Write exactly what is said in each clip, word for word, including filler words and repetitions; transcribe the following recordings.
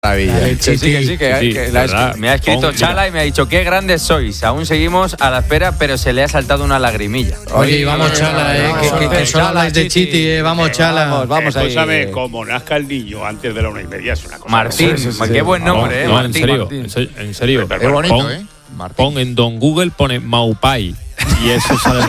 maravilla. Que sí, que sí, que, Sí, que la verdad. me ha escrito Pon, Chala y me ha dicho, qué grandes sois. Aún seguimos a la espera, pero se le ha saltado una lagrimilla. Oye, vamos, Chala, eh, vamos, que, que, que vamos, solo Chala, habláis de Chiti. Chiti, eh, vamos, Chala. Vamos, vamos ahí. Escúchame, como nazca el niño antes de la una y media es una cosa. Martín, Sí, sí, sí. qué buen nombre, no, eh. no, en Martín, serio, Martín. en serio, en serio. Es bonito, pon, ¿eh? Martín. Pon en Don Google, pone Maupai. Y eso sale.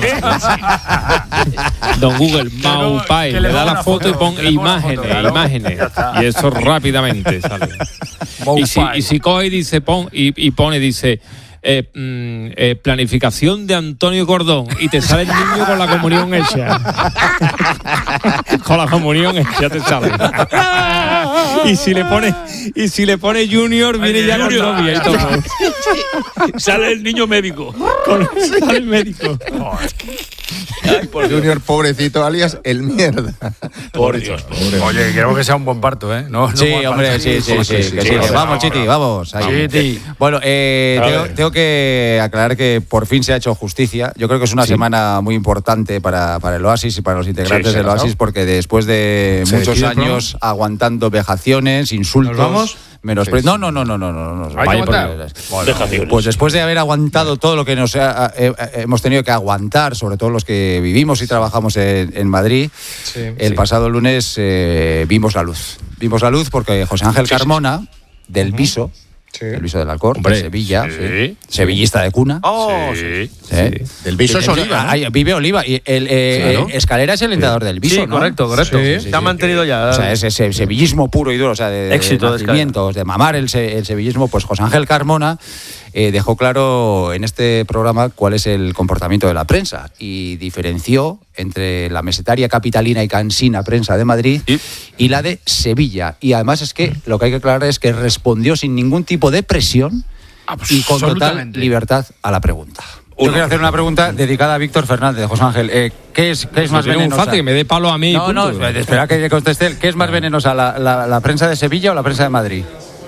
Don Google, Maupai. que Le le da ponga la una foto y foto, pon que le ponga una imágenes, foto, claro. imágenes. Ya está. Y eso rápidamente sale. Y si, y si coge y dice, pon, y, y pone, dice. Eh, mm, eh, planificación de Antonio Cordón y te sale el niño con la comunión hecha. Con la comunión hecha te sale. Y si le pone y si le pone Junior viene ya con novia y todo. Sale el niño médico. Con sale el médico. Junior, pobrecito, alias el mierda. Por Dios. Oye, queremos que sea un buen parto, ¿eh? No, no Sí, buen hombre, parto. sí, sí, sí, que sí, que sí, vamos, sí, Chiti, vamos. ahí. Chiti. Bueno, eh, A tengo, ver. tengo que aclarar que por fin se ha hecho justicia. Yo creo que es una Sí. semana muy importante para, para el Oasis y para los integrantes Sí, sí, del ¿no? Oasis, porque después de ¿Se muchos despide el años aguantando vejaciones, insultos, ¿Nos vamos? menospre- No, no, no, no, no, no, no. ¿Hay que Vaya por aguantar? Dios. Dejaciones. Pues después de haber aguantado todo lo que nos ha- eh, eh, hemos tenido que aguantar, sobre todo los que vivimos y trabajamos en, en Madrid, Sí. el pasado lunes eh, vimos la luz. Vimos la luz porque José Ángel Sí, sí, sí. Carmona, del Viso, Sí. del Viso del Alcor, Hombre, de Sevilla, sí, sí, sí. sevillista de cuna. Oh, Sí, ¿eh? Del Viso es Eh, Oliva, ¿no? ahí vive Oliva. Y el, eh, Claro. eh, Escalera es el entrenador del Viso, Sí, ¿no? correcto, correcto. Sí, Se sí, ha sí. mantenido ya. O sea, es ese sevillismo puro y duro, o sea, de, de Éxito de nacimientos, de mamar el, se- el sevillismo. Pues José Ángel Carmona eh, dejó claro en este programa cuál es el comportamiento de la prensa y diferenció entre la mesetaria capitalina y cansina prensa de Madrid Y- y la de Sevilla. Y además es que lo que hay que aclarar es que respondió sin ningún tipo de presión y con total Absolutamente. libertad a la pregunta. Yo quiero hacer una pregunta dedicada a Víctor Fernández, José Ángel. Eh, ¿Qué es, qué es más Tiene un venenosa? fate que me dé palo a mí. No, no, punto. espera que le conteste él. ¿Qué es más venenosa, la, la, la prensa de Sevilla o la prensa de Madrid?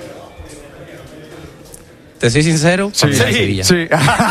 ¿Te soy sincero? Sí, de Sevilla. sí.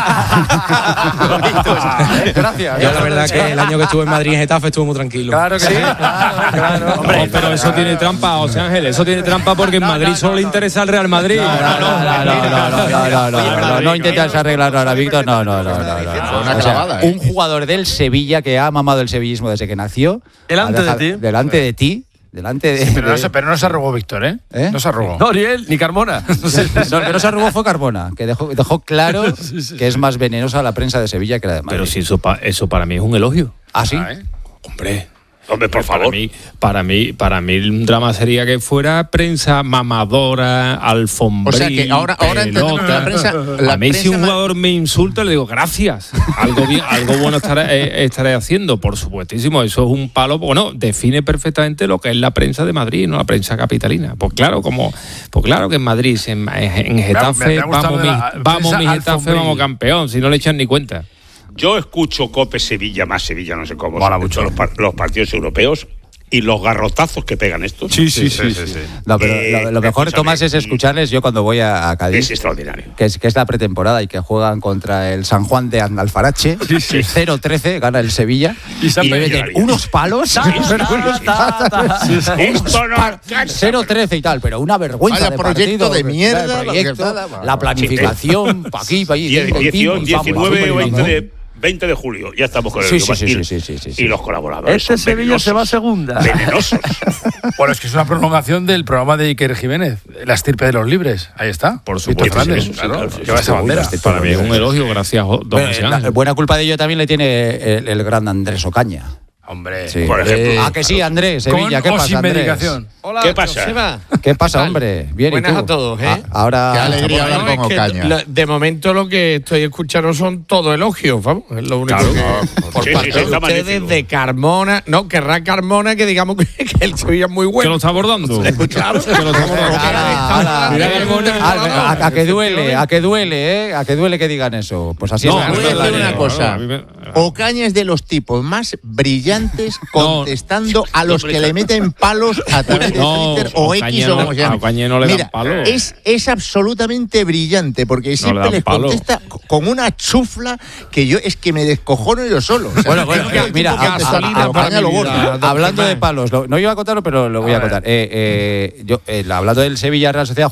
Gracias. Yo la verdad que el año que estuve en Madrid en Getafe estuve muy tranquilo. Claro que sí. Claro, claro. Hombre, pero eso tiene trampa, José Ángel. Eso tiene trampa porque en Madrid solo le interesa el Real Madrid. No, no, no, no, no, no, no, no, no, no intentas arreglarlo ahora, Víctor. No, no, no, no, no, no. Una O sea, clavada, ¿eh? un jugador del Sevilla que ha mamado el sevillismo desde que nació. Delante ha dejado- de ti. Delante de ti. Delante de. Pero no, de- se, pero no se arrugó Víctor, ¿eh? ¿Eh? No se arrugó. No, ni él, ni Carmona. No, el que no se arrugó fue Carmona, que dejó, dejó claro que es más venenosa la prensa de Sevilla que la de Madrid. Pero si eso, pa- eso para mí es un elogio. ¿Ah, sí? Hombre. Hombre, por Para favor. mí, para mí, para mí un drama sería que fuera prensa mamadora, alfombril, O sea que ahora- ahora entendemos que la pelota. prensa- la a mí si prensa un ma- jugador me insulta le digo gracias, algo bien, algo bueno estaré, eh, estaré haciendo, por supuestísimo. Eso es un palo, bueno, define perfectamente lo que es la prensa de Madrid, no la prensa capitalina. Pues claro, como, pues claro que en Madrid, en, en Getafe, me ha gustado vamos, mi, la vamos prensa mi Getafe, alfombril. vamos campeón, si no le echan ni cuenta. Yo escucho Cope Sevilla, más Sevilla, no sé cómo. Mola son mucho. Los, par- los partidos europeos y los garrotazos que pegan estos. Sí, sí, sí. sí, sí. No, pero Eh, lo, lo mejor, escúchame, Tomás, es escucharles yo cuando voy a, a Cádiz. Es extraordinario. Que es, que es la pretemporada y que juegan contra el San Juan de Alfarache. cero trece gana el Sevilla. Y se han Y le perdido meten ahí. unos palos. pero unos palos. Esto no cero trece y tal, pero una vergüenza Vaya de proyecto partido. de mierda, Claro, el lo que proyecto, está, va. la planificación, pa' aquí, pa' allí. Die- pim, pim, dieciocho, pim, pam, diecinueve pam, o pam, veinte pam. de, veinte de julio. Ya estamos con el Sí, Europa. sí, y, sí, sí, sí, sí, sí. y los colaboradores. Este son Sevilla se va a venenosos. segunda. Venenosos. Bueno, es que es una prolongación del programa de Iker Jiménez, La estirpe de los libres. Ahí está. Por Víctor supuesto, Fernández, sí, sí, claro. claro, sí, Lleva sí, esa sí, bandera. sí, Para mí es un elogio, gracias, don Bueno, José la Ángel. buena culpa de ello también le tiene el, el gran Andrés Ocaña. Hombre. Sí. Por ejemplo. Ah, que sí, Andrés, Con Sevilla, ¿qué o pasa, sin Andrés? medicación. Hola, ¿Qué pasa? Joseba. ¿Qué pasa, tal? hombre? Bien, ¿y Buenas tú? a todos, ¿eh? Ah, ahora... Qué alegría hablar No, con es que Ocaña. la- de momento lo que estoy escuchando son todo elogios, vamos, es lo único Claro. que por Sí, sí, parte sí, de está ustedes magnífico. de Carmona, no, querrá Carmona que digamos que, que el Sevilla es muy ¿Que bueno. lo está abordando? Claro. Que lo está abordando. Ala, ala. Mira, Carmona, A, a- a que duele, a que duele, ¿eh? A que duele que digan eso. Pues así No, es. Voy a decir una no, cosa. no, a mí me- Ocaña es de los tipos más brillantes contestando a los que le meten palos a través de No, Twitter o Ocaña X no- o como se a llame. Ocaña no le dan Mira, palos. es, es absolutamente brillante porque siempre dan les palos. contesta c- con una chufla que yo es que me descojono yo solo. O sea, Bueno, bueno, es que el mira, tipo que a- contesta a- a Ocaña a- lo borda. hablando de palos, lo- no iba a contarlo, pero lo voy a, contar. Eh, eh, yo, eh, hablando del Sevilla Real Sociedad,